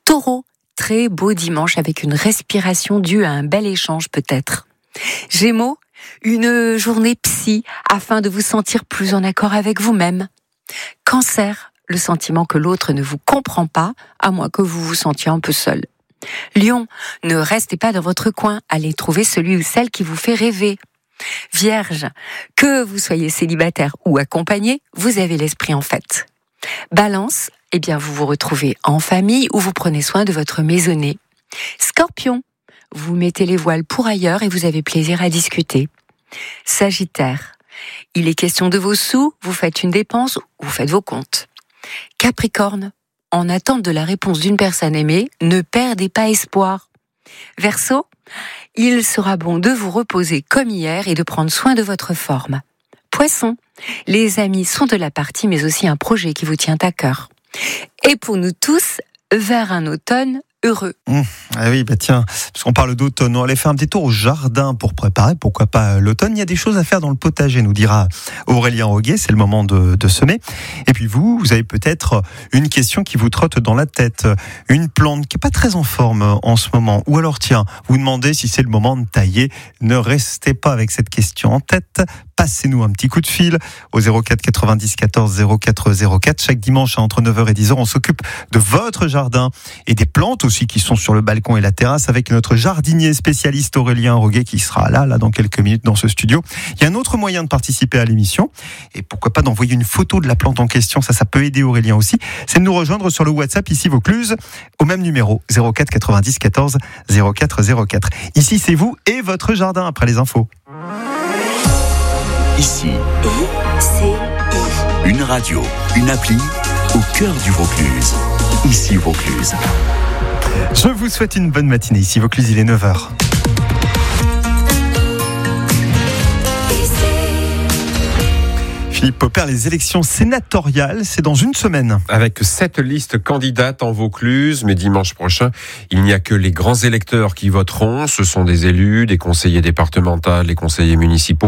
Taureau, très beau dimanche avec une respiration due à un bel échange peut-être. Gémeaux, une journée psy afin de vous sentir plus en accord avec vous-même. Cancer, le sentiment que l'autre ne vous comprend pas, à moins que vous vous sentiez un peu seul. Lion, ne restez pas dans votre coin, allez trouver celui ou celle qui vous fait rêver. Vierge, que vous soyez célibataire ou accompagné, vous avez l'esprit en fête. Balance, vous vous retrouvez en famille ou vous prenez soin de votre maisonnée. Scorpion, vous mettez les voiles pour ailleurs et vous avez plaisir à discuter. Sagittaire, il est question de vos sous, vous faites une dépense ou vous faites vos comptes. Capricorne, en attente de la réponse d'une personne aimée, ne perdez pas espoir. Verseau, il sera bon de vous reposer comme hier et de prendre soin de votre forme. Poisson, les amis sont de la partie mais aussi un projet qui vous tient à cœur. Et pour nous tous, vers un automne heureux. Ah oui, tiens, parce qu'on parle d'automne, on allait faire un petit tour au jardin pour préparer, pourquoi pas l'automne. Il y a des choses à faire dans le potager, nous dira Aurélien Roguet, c'est le moment de semer. Et puis vous avez peut-être une question qui vous trotte dans la tête, une plante qui n'est pas très en forme en ce moment, ou alors tiens, vous demandez si c'est le moment de tailler. Ne restez pas avec cette question en tête, passez-nous un petit coup de fil au 04 90 14 04 04. Chaque dimanche entre 9h et 10h, on s'occupe de votre jardin et des plantes aussi qui sont sur le balcon et la terrasse avec notre jardinier spécialiste Aurélien Roguet qui sera là dans quelques minutes dans ce studio. Il y a un autre moyen de participer à l'émission et pourquoi pas d'envoyer une photo de la plante en question, ça peut aider Aurélien aussi. C'est de nous rejoindre sur le WhatsApp ici Vaucluse au même numéro 04 90 14 04 04. Ici c'est vous et votre jardin après les infos. Ici, une radio, une appli au cœur du Vaucluse. Ici Vaucluse. Je vous souhaite une bonne matinée. Ici Vaucluse, il est 9h. Philippe Popper, les élections sénatoriales, c'est dans une semaine. Avec 7 listes candidates en Vaucluse, mais dimanche prochain, il n'y a que les grands électeurs qui voteront. Ce sont des élus, des conseillers départementaux, des conseillers municipaux.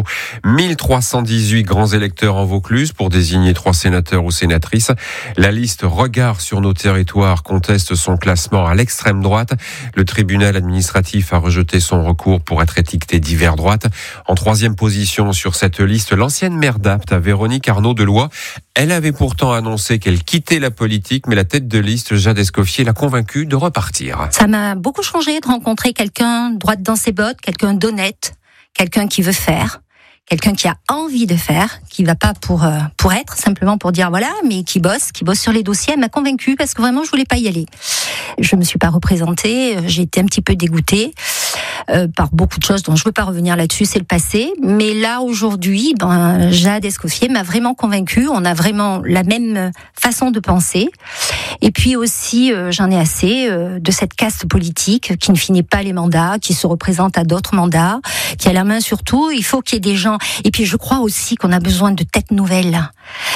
1318 grands électeurs en Vaucluse pour désigner 3 sénateurs ou sénatrices. La liste Regard sur nos territoires conteste son classement à l'extrême droite. Le tribunal administratif a rejeté son recours pour être étiqueté d'hiver droite. En 3e position sur cette liste, l'ancienne maire d'Apt, Véronique Arnaud-Deloye. Elle avait pourtant annoncé qu'elle quittait la politique, mais la tête de liste, Jade Escoffier, l'a convaincue de repartir. Ça m'a beaucoup changé de rencontrer quelqu'un droite dans ses bottes, quelqu'un d'honnête, quelqu'un qui veut faire, quelqu'un qui a envie de faire, qui va pas pour être, simplement pour dire voilà, mais qui bosse sur les dossiers. Elle m'a convaincue parce que vraiment je voulais pas y aller. Je me suis pas représentée, j'ai été un petit peu dégoûtée par beaucoup de choses dont je veux pas revenir là-dessus, c'est le passé. Mais là aujourd'hui, Jade Escoffier m'a vraiment convaincue. On a vraiment la même façon de penser. Et puis aussi, j'en ai assez de cette caste politique qui ne finit pas les mandats, qui se représente à d'autres mandats, qui a la main sur tout. Il faut qu'il y ait des gens. Et puis je crois aussi qu'on a besoin de têtes nouvelles,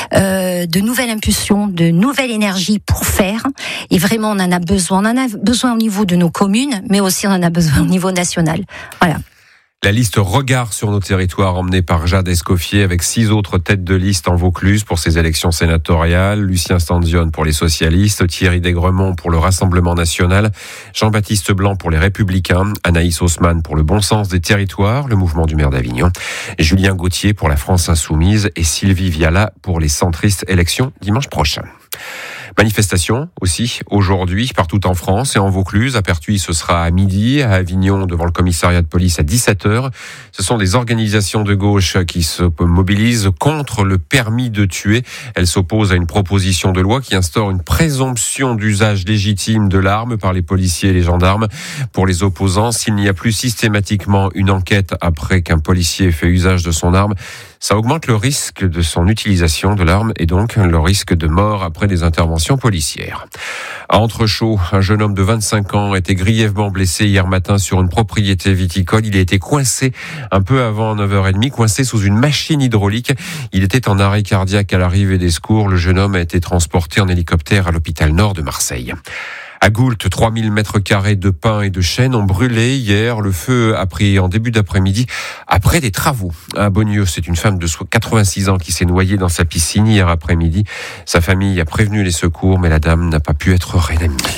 de nouvelles impulsions, de nouvelles énergies pour faire. Et vraiment, on en a besoin. On en a besoin au niveau de nos communes, mais aussi on en a besoin au niveau national. Voilà. La liste Regard sur nos territoires emmenée par Jade Escoffier avec 6 autres têtes de liste en Vaucluse pour ces élections sénatoriales. Lucien Stanzione pour les socialistes, Thierry Daigremont pour le Rassemblement national, Jean-Baptiste Blanc pour les Républicains, Anaïs Haussmann pour le bon sens des territoires, le mouvement du maire d'Avignon, Julien Gauthier pour la France insoumise et Sylvie Viala pour les centristes. Élections dimanche prochain. Manifestation aussi aujourd'hui partout en France et en Vaucluse. À Pertuis, ce sera à midi. À Avignon, devant le commissariat de police à 17h. Ce sont des organisations de gauche qui se mobilisent contre le permis de tuer. Elles s'opposent à une proposition de loi qui instaure une présomption d'usage légitime de l'arme par les policiers et les gendarmes. Pour les opposants, s'il n'y a plus systématiquement une enquête après qu'un policier fait usage de son arme, ça augmente le risque de son utilisation de l'arme et donc le risque de mort après des interventions policières. À Entrechaux, un jeune homme de 25 ans a été grièvement blessé hier matin sur une propriété viticole. Il a été coincé un peu avant 9h30, coincé sous une machine hydraulique. Il était en arrêt cardiaque à l'arrivée des secours. Le jeune homme a été transporté en hélicoptère à l'hôpital Nord de Marseille. À Goult, 3000 mètres carrés de pins et de chênes ont brûlé hier. Le feu a pris en début d'après-midi après des travaux. À Beaunieu, c'est une femme de 86 ans qui s'est noyée dans sa piscine hier après-midi. Sa famille a prévenu les secours, mais la dame n'a pas pu être réanimée.